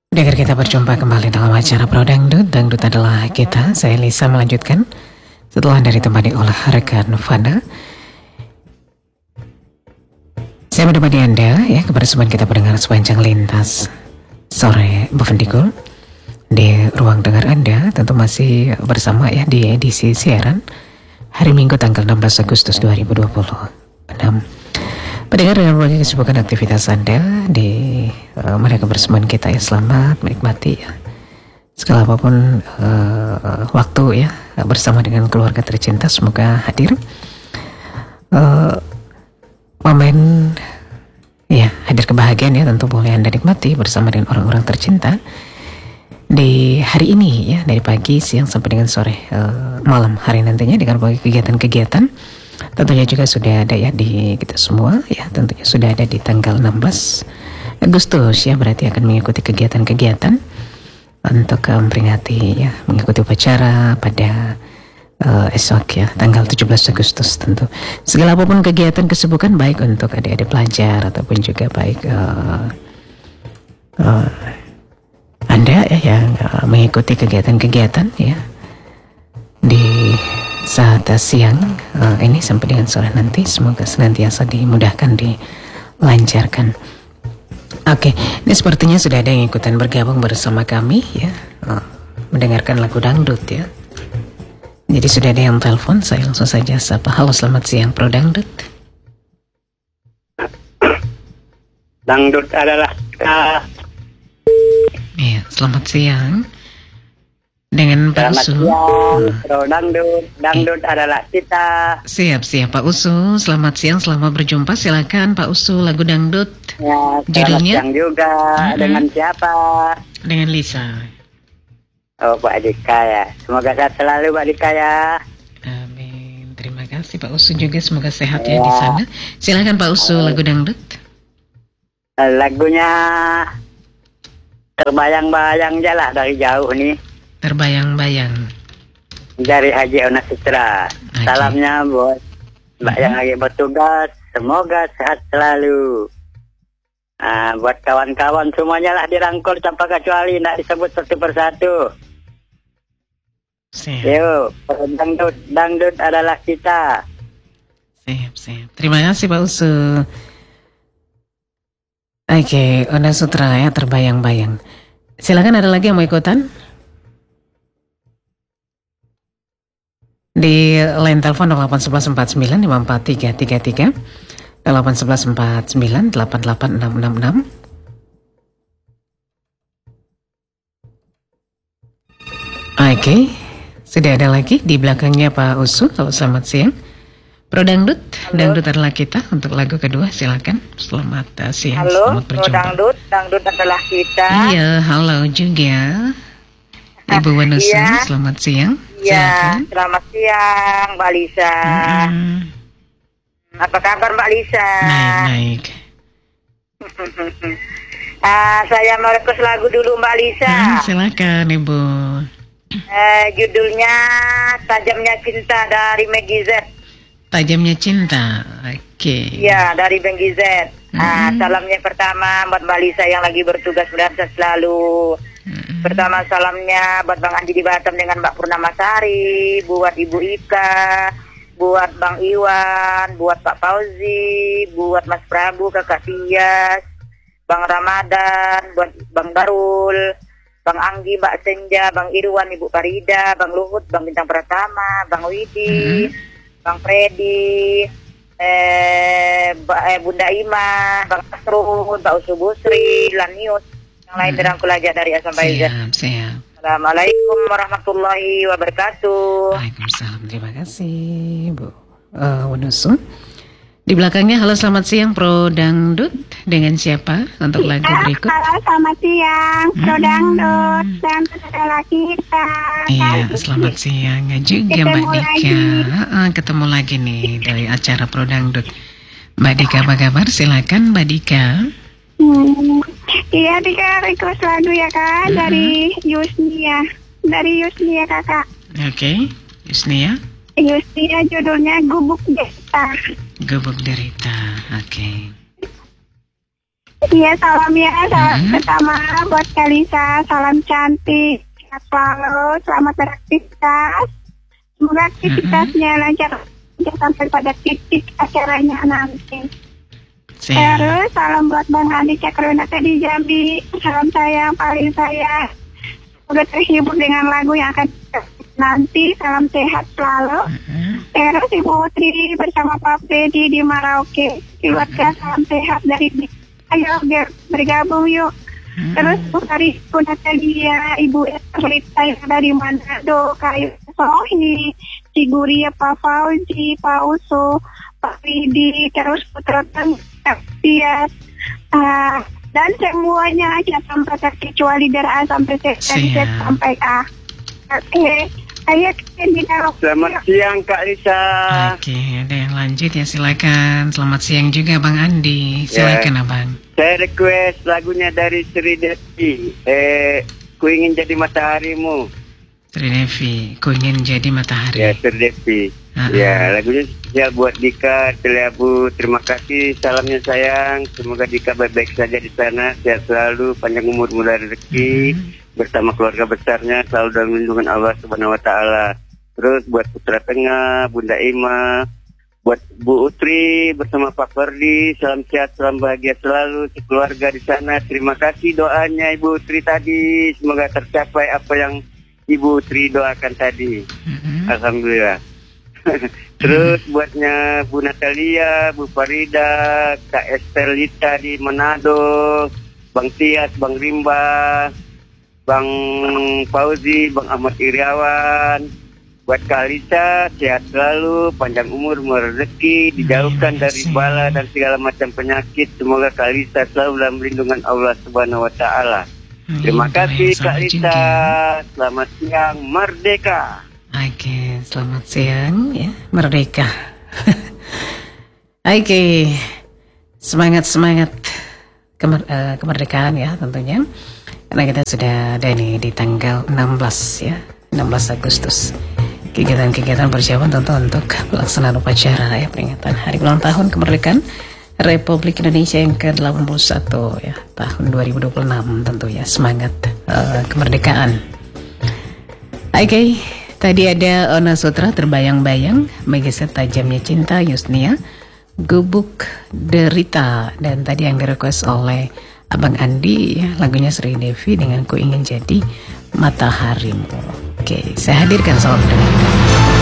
Dengar kita berjumpa kembali dalam acara Pro Dangdut. Dangdut adalah kita. Saya Lisa melanjutkan setelah dari tempat diolah rekan Fana. Saya menemani Anda ya kebersamaan kita pendengar sepanjang lintas sore Bevendikul. Di ruang dengar Anda tentu masih bersama ya di edisi siaran hari Minggu tanggal 16 Agustus 2026. Pendengar dengan berbagai kesibukan aktivitas Anda di mana kebersamaan kita ya, selamat menikmati ya segala apapun waktu ya bersama dengan keluarga tercinta. Semoga hadir momen ya hadir kebahagiaan ya tentu boleh Anda nikmati bersama dengan orang-orang tercinta di hari ini ya, dari pagi, siang sampai dengan sore malam hari nantinya dengan berbagai kegiatan-kegiatan. Tentunya juga sudah ada ya di kita semua ya, tentunya sudah ada di tanggal 16 Agustus ya, berarti akan mengikuti kegiatan-kegiatan untuk memperingati ya, mengikuti upacara pada esok ya, tanggal 17 Agustus tentu. Segala apapun kegiatan kesibukan baik untuk adik-adik pelajar ataupun juga baik Anda ya yang mengikuti kegiatan-kegiatan ya di saat siang ini sampai dengan sore nanti, semoga senantiasa dimudahkan, dilancarkan. Oke, ini sepertinya sudah ada yang ikutan bergabung bersama kami ya, mendengarkan lagu dangdut ya. Jadi sudah ada yang telepon, saya langsung saja sapa. Halo, selamat siang Pro Dangdut. Dangdut adalah Iya, selamat siang. Dengan Pak selamat Usu. siang, Pro Dangdut adalah kita. Siap Pak Usu, selamat siang, selamat berjumpa. Silakan Pak Usu, lagu dangdut. Ya, selamat Judulnya? siang juga. Dengan siapa? Dengan Lisa. Oh, Pak Dika ya. Semoga sehat selalu Pak Dika ya. Amin. Terima kasih Pak Usu juga, semoga sehat ya di sana. Silakan Pak Usu, lagu dangdut. Lagunya terbayang-bayang jalan dari jauh nih. Terbayang-bayang. Dari Haji Ona Sutra. Haji. Salamnya buat Mbak yang lagi bertugas. Semoga sehat selalu. Buat kawan-kawan semuanya lah dirangkul tanpa kecuali, tidak disebut satu persatu. Siap. Yuk, dangdut adalah kita. Siap. Terima kasih Pak Usu. Oke, Ona Sutra ya, terbayang-bayang. Silakan, ada lagi yang mau ikutan? Di line telepon 081149 54333, 081149 88666. Oke, sudah ada lagi di belakangnya Pak Usu. Halo, selamat siang. Pro Dangdut, dangdut adalah kita untuk lagu kedua. Silakan. Selamat siang. Halo, Selamat Pro berjumpa. Dangdut adalah kita. Iya, halo juga Ibu Wanusu. Iya. Selamat siang. Iya, Silakan. selamat siang Mbak Lisa. Apa kabar Mbak Lisa? Baik. Saya mau request lagu dulu Mbak Lisa. Silakan Ibu. Judulnya Tajamnya Cinta dari Maggie Z. Tajamnya cinta. Oke. Iya, dari Maggie Z. Salamnya pertama buat Mbak Lisa yang lagi bertugas, mudah selalu. Pertama salamnya buat Bang Andi di Batam dengan Mbak Purnamasari, buat Ibu Ika, buat Bang Iwan, buat Pak Fauzi, buat Mas Prabu, Kakak Tias, Bang Ramadan, buat Bang Darul, Bang Anggi, Mbak Senja, Bang Irwan, Ibu Farida, Bang Luhut, Bang Bintang Pratama, Bang Widi, Bang Freddy, Bunda Ima, Bang Asrun, Pak Usu Busri, Lanius, yang lain dirangkul aja dari Asam Baizah. Siap. Assalamualaikum warahmatullahi wabarakatuh. Waalaikumsalam. Terima kasih Bu Wanusu. Di belakangnya, halo selamat siang Pro Dangdut. Dengan siapa untuk lagu berikut? Halo, selamat siang Pro Dangdut. Dangdut adalah kita. Iya, selamat siang juga Mbak Dika. Ketemu lagi nih dari acara Pro Dangdut. Mbak Dika, apa kabar? Silakan Mbak Dika. Iya, Dika request lagu ya Kak, dari Yusnia. Dari Yusnia Kakak. Oke, Yusnia. Yusnia judulnya Gubuk Desa. Gubuk Derita. Oke. Iya, salam ya. Salam pertama buat Kalisa, salam cantik. Sehat selalu, selamat beraktivitas. Semoga aktivitasnya lancar sampai pada titik acaranya nanti. Terus salam buat Bang Andi Cakrunata di Jambi. Salam sayang, paling sayang. Semoga terhibur dengan lagu yang akan nanti. Salam sehat selalu. Terus Ibu Utri bersama Pak Freddy di Merauke. Keluarga salam sehat dari ayo bergabung yuk. Terus Bu Farisku Natalia, Ibu Rita yang dari Manado, Kayu Sohi, Ciguria, Pak Fauzi, Pak Uso, Pak Widi, terus Putra Tias, dan semuanya aja sampai terkecuali dari A sampai Z sampai A. Oke. Ayo kita Selamat siang Kak Lisa. Oke, ada yang lanjut ya, silakan. Selamat siang juga Bang Andi. Silakan Abang. Saya request lagunya dari Sri Devi. Ku ingin jadi mataharimu. Sri Devi, ku ingin jadi matahari. Ya, Sri Devi. Ya, lagunya spesial buat Dika, Teliabu. Terima kasih, salamnya sayang. Semoga Dika baik-baik saja di sana, sehat selalu, panjang umur, murah rezeki. Bersama keluarga besarnya selalu dalam lindungan Allah Subhanahu wa taala. Terus buat Putra Tengah, Bunda Ima, buat Bu Utri bersama Pak Ferdi, salam sehat, salam bahagia selalu sekeluarga di sana. Terima kasih doanya Ibu Utri tadi, semoga tercapai apa yang Ibu Utri doakan tadi. Alhamdulillah. Terus buatnya Bu Natalia, Bu Farida, Kak Estelita di Manado, Bang Tias, Bang Rimba, Bang Fauzi, Bang Ahmad Iriawan, buat Kalisa, sehat selalu, panjang umur, murah rezeki, dijauhkan dari bala dan segala macam penyakit. Semoga Kalisa selalu dalam lindungan Allah Subhanahu wa taala. Terima kasih Kalisa. Selamat siang, merdeka. Oke, selamat siang ya, merdeka. Oke, semangat kemerdekaan ya tentunya. Karena kita sudah ada nih di tanggal 16 ya, 16 Agustus. Kegiatan-kegiatan persiapan tentu untuk pelaksanaan upacara ya peringatan Hari Ulang Tahun Kemerdekaan Republik Indonesia yang ke-81 ya, tahun 2026 tentu ya. Semangat kemerdekaan. Oke, tadi ada Ona Sutra Terbayang-bayang, Megaset Tajamnya Cinta Yusnia, Gubuk Derita, dan tadi yang direquest oleh Abang Andi ya, lagunya Sri Devi dengan Ku Ingin Jadi Mataharimu. Oke, saya hadirkan soal pendengar.